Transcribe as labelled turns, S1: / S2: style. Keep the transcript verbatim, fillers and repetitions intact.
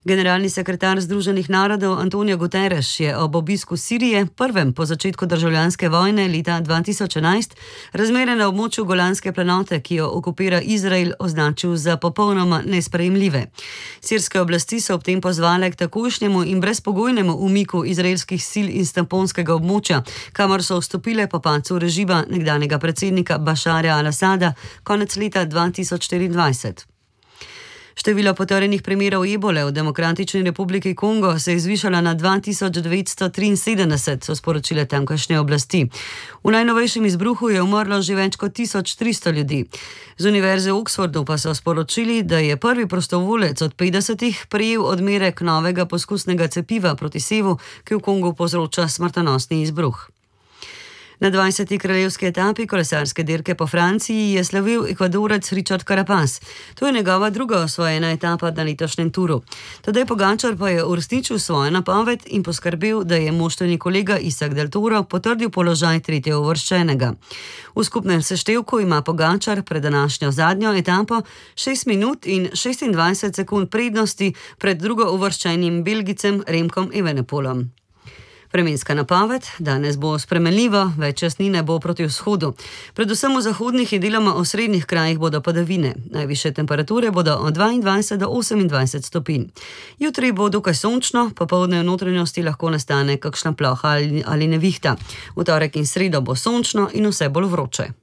S1: Generalni sekretar Združenih narodov Antonio Guterres je ob obisku Sirije, prvem po začetku državljanske vojne leta dva tisoč enajst, razmere na območju Golanske planote, ki jo okupira Izrael, označil za popolnoma nesprejemljive. Sirske oblasti so ob tem pozvale k takojšnjemu in brezpogojnemu umiku izraelskih sil iz tamponskega območja, kamor so vstopile po padcu režima nekdanjega predsednika Bašarja al-Asada konec leta dva tisoč štiriindvajset. Število potrjenih primerov ebole v Demokratični republiki Kongo se je zvišalo na dva tisoč devetsto triinsedemdeset, so sporočile tamkajšnje oblasti. V najnovejšem izbruhu je umrlo že več kot tisoč tristo ljudi. Z univerze v Oxfordu pa so sporočili, da je prvi prostovoljec od petdesetih prejel odmerek novega poskusnega cepiva proti sevu, ki v Kongu povzroča smrtonosni izbruh. Na dvajseti kraljevski etapi kolesarske dirke po Franciji je slavil Ekvadorec Richard Carapaz. To je njegova druga osvojena etapa na letošnjem turu. Tadej Pogačar pa je uresničil svojo napoved in poskrbel, da je moštveni kolega Isak Del Toro potrdil položaj tretjeuvrščenega. V skupnem seštevku ima Pogačar pred današnjo zadnjo etapo šest minut in šestindvajset sekund prednosti pred drugouvrščenim Belgijcem Remkom Evenepoelom. Vremenska napoved: danes bo spremenljivo, več jasnine bo proti vzhodu. Predvsem v zahodnih in deloma osrednjih krajih bodo padavine. Najvišje temperature bodo od dvaindvajset do osemindvajset stopinj. Jutri bo dokaj sončno, popoldne v notranjosti lahko nastane kakšna ploha ali, ali nevihta. V torek in sredo bo sončno in vse bolj vroče.